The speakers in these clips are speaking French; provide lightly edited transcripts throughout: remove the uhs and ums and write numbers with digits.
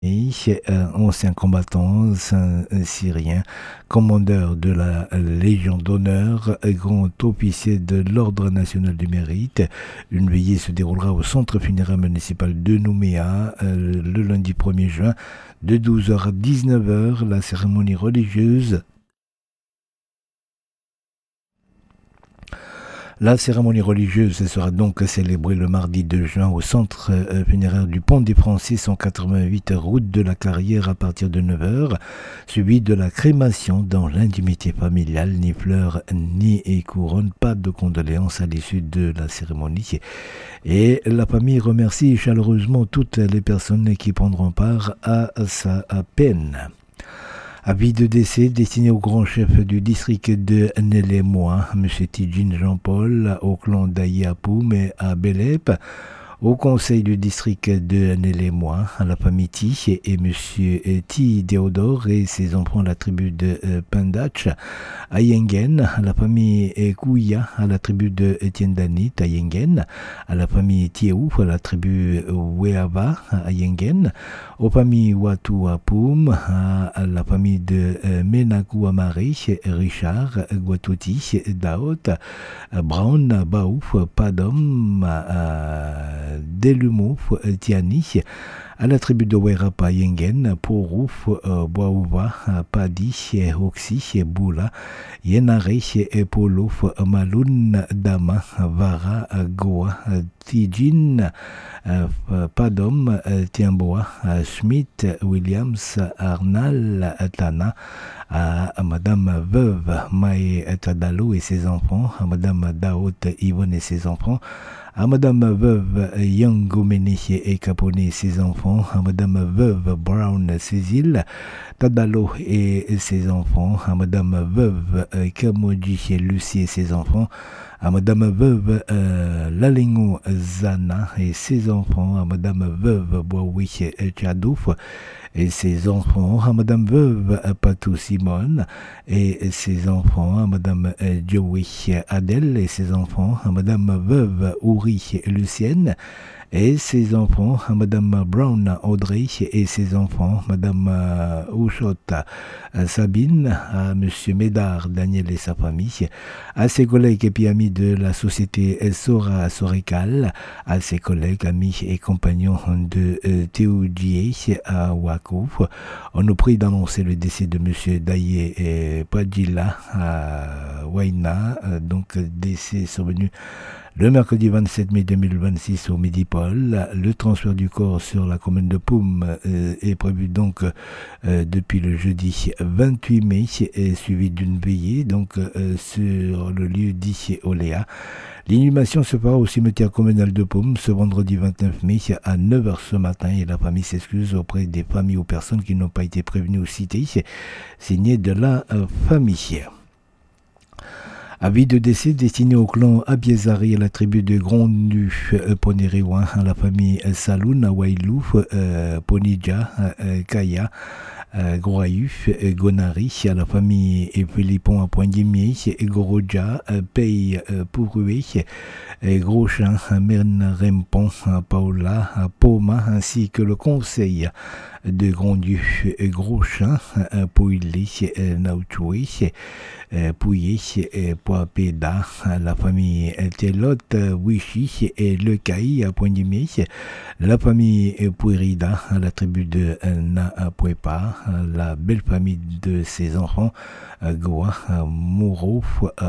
ancien combattant syrien, commandeur de la Légion d'honneur, grand officier de l'Ordre national du mérite. Une veillée se déroulera au centre funéraire municipal de Nouméa le lundi 1er juin de 12h à 19h. La cérémonie religieuse La cérémonie religieuse sera donc célébrée le mardi 2 juin au centre funéraire du Pont des Français, 188 route de la Carrière à partir de 9h, suivi de la crémation dans l'intimité familiale, ni fleurs ni couronne, pas de condoléances à l'issue de la cérémonie. Et la famille remercie chaleureusement toutes les personnes qui prendront part à sa peine. Avis de décès destiné au grand chef du district de Nélémois, M. Tidjine Jean-Paul, au clan d'Ayapoum et à Belep, au conseil du district de Nélémois, à la famille Ti et M. Ti Théodore et ses enfants à la tribu de Pendach, à Yengen, à la famille Kouya, à la tribu de Tiendanit, à Yengen, à la famille Tieouf, à la tribu Weava, à Yengen, aux familles Watu Apoum, à la famille de Menakou Amari, Richard, Guatouti, Daot, Brown, Baouf, Padom, Delumouf, Tiani, à la tribu de Werapa Yengen, Porouf, Boaouva, Padi, Oxy, Boula, Yenare, Polouf, Maloun, Dama, Vara, Goa, Tijin, Padom, Tiamboa, Schmidt, Williams, Arnal, Tana, à Madame Veuve Maë Tadalo et ses enfants, à Madame Daot Yvonne et ses enfants, à Madame Veuve Yangomene et Capone et ses enfants, à Madame Veuve Brown Cécile, Tadalo et ses enfants, à Madame Veuve Kamoji et Lucie et ses enfants, à Madame Veuve Lalingo Zana et ses enfants, à Madame Veuve Boawi Tchadouf et ses enfants, à Madame Veuve Patou Simone et ses enfants, à Madame Joey Adèle et ses enfants, à Madame Veuve Ouri Lucienne et ses enfants, à Madame Brown Audrey et ses enfants, Madame Ouchot Sabine, à Monsieur Médard Daniel et sa famille, à ses collègues et puis amis de la société Sora Sorecal, à ses collègues, amis et compagnons de Théoudié à Wakouf. On nous prie d'annoncer le décès de Monsieur Daye Padjila à Waina, donc décès survenu le mercredi 27 mai 2026 au Midi-Pol. Le transfert du corps sur la commune de Poum est prévu donc depuis le jeudi 28 mai, suivi d'une veillée donc sur le lieu dit Oléa. L'inhumation se fera au cimetière communal de Poum ce vendredi 29 mai à 9h ce matin et la famille s'excuse auprès des familles ou personnes qui n'ont pas été prévenues ou citées, signé de la famille. Avis de décès destiné au clan Abiezari à la tribu de Grondu Poneriwan, à la famille Saloun, à Wailou, Ponidja, Kaya, Groaïuf, Gonari, à la famille Philippon à Poindimier, Goroja, Pei Pouroué, Groschin, Mernarempon, Paola, Poma, ainsi que le conseil de Grondu, Groschin, Pouilly, Nautoué, Pouillé, Poapeda, la famille Telot, Wichi et Le Caï à Poindimier, la famille Pouirida, la tribu de Napuepa, la belle famille de ses enfants, Goa, Mouro,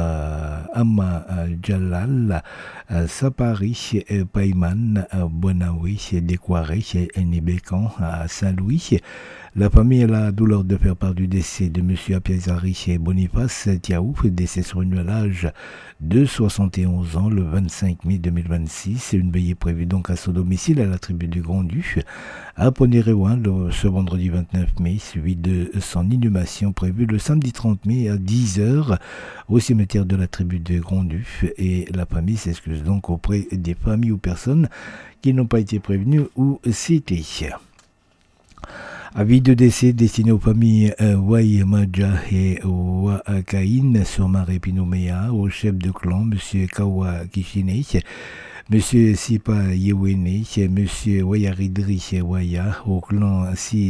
Ama Jalal, Sapari, Payman, Bonawi, Décoiré, Nibekan, à Saint-Louis. La famille a la douleur de faire part du décès de M. Apiazari et Boniface Tiaouf, décès survenu à l'âge de 71 ans le 25 mai 2026. Une veillée prévue donc à son domicile à la tribu du Grand-Du à Ponéréouin ce vendredi 29 mai, suivi de son inhumation prévue le samedi 30 mai à 10h au cimetière de la tribu de Grand-Du. Et la famille s'excuse donc auprès des familles ou personnes qui n'ont pas été prévenues ou citées. Avis de décès destiné aux familles Waimaja et Wakain sur Maré Pinomea, au chef de clan, M. Kawa Kishine, Monsieur Sipa Yewene, Monsieur Wayaridri Waya, au clan Si